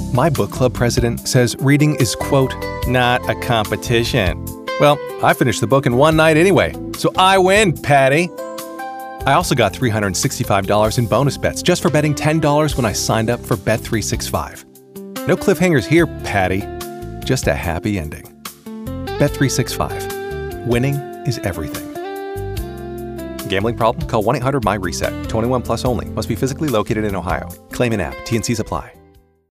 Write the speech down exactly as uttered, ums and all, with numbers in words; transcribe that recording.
My book club president says reading is, quote, not a competition. Well, I finished the book in one night anyway, so I win, Patty. I also got three hundred sixty-five dollars in bonus bets just for betting ten dollars when I signed up for Bet three sixty-five. No cliffhangers here, Patty. Just a happy ending. Bet three sixty-five. Winning is everything. Gambling problem? Call one eight hundred my reset. twenty-one plus only. Must be physically located in Ohio. Claim in app. T and Cs apply.